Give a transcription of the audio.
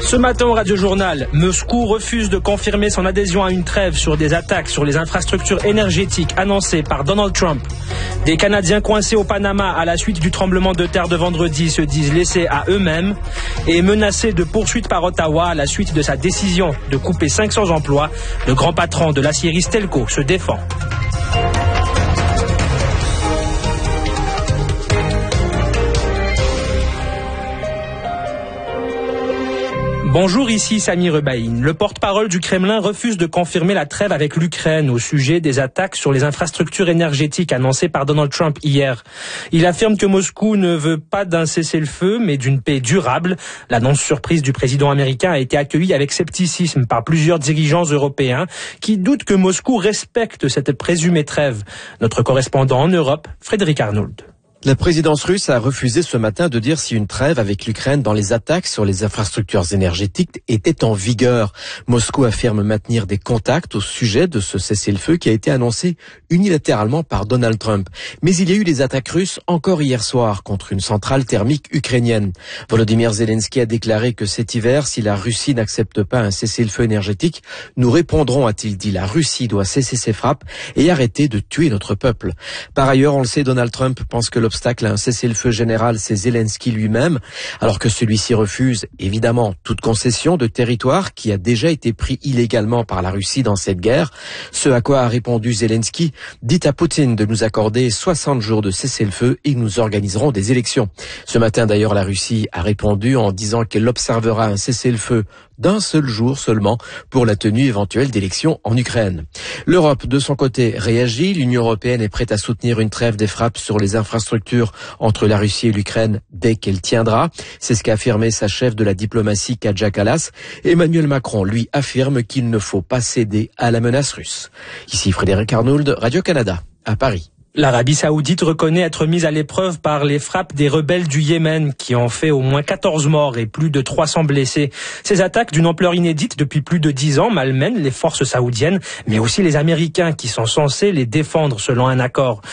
Ce matin au Radio Journal, Moscou refuse de confirmer son adhésion à une trêve sur des attaques sur les infrastructures énergétiques annoncées par Donald Trump. Des Canadiens coincés au Panama à la suite du tremblement de terre de vendredi se disent laissés à eux-mêmes et menacés de poursuites par Ottawa à la suite de sa décision de couper 500 emplois. Le grand patron de l'acierie Stelco se défend. Bonjour, ici Sami Rebaïn. Le porte-parole du Kremlin refuse de confirmer la trêve avec l'Ukraine au sujet des attaques sur les infrastructures énergétiques annoncées par Donald Trump hier. Il affirme que Moscou ne veut pas d'un cessez-le-feu, mais d'une paix durable. L'annonce surprise du président américain a été accueillie avec scepticisme par plusieurs dirigeants européens qui doutent que Moscou respecte cette présumée trêve. Notre correspondant en Europe, Frédéric Arnould. La présidence russe a refusé ce matin de dire si une trêve avec l'Ukraine dans les attaques sur les infrastructures énergétiques était en vigueur. Moscou affirme maintenir des contacts au sujet de ce cessez-le-feu qui a été annoncé unilatéralement par Donald Trump. Mais il y a eu des attaques russes encore hier soir contre une centrale thermique ukrainienne. Volodymyr Zelensky a déclaré que cet hiver, si la Russie n'accepte pas un cessez-le-feu énergétique, nous répondrons, a-t-il dit. La Russie doit cesser ses frappes et arrêter de tuer notre peuple. Par ailleurs, on le sait, Donald Trump pense que l'obstacle à un cessez-le-feu général, c'est Zelensky lui-même, alors que celui-ci refuse évidemment toute concession de territoire qui a déjà été pris illégalement par la Russie dans cette guerre. Ce à quoi a répondu Zelensky: dites à Poutine de nous accorder 60 jours de cessez-le-feu et nous organiserons des élections. Ce matin d'ailleurs, la Russie a répondu en disant qu'elle observera un cessez-le-feu d'un seul jour seulement pour la tenue éventuelle d'élections en Ukraine. L'Europe, de son côté, réagit. L'Union européenne est prête à soutenir une trêve des frappes sur les infrastructures entre la Russie et l'Ukraine dès qu'elle tiendra. C'est ce qu'a affirmé sa chef de la diplomatie, Kaja Kallas. Emmanuel Macron, lui, affirme qu'il ne faut pas céder à la menace russe. Ici Frédéric Arnould, Radio-Canada, à Paris. L'Arabie Saoudite reconnaît être mise à l'épreuve par les frappes des rebelles du Yémen qui ont fait au moins 14 morts et plus de 300 blessés. Ces attaques d'une ampleur inédite depuis plus de 10 ans malmènent les forces saoudiennes, mais aussi les Américains qui sont censés les défendre selon un accord.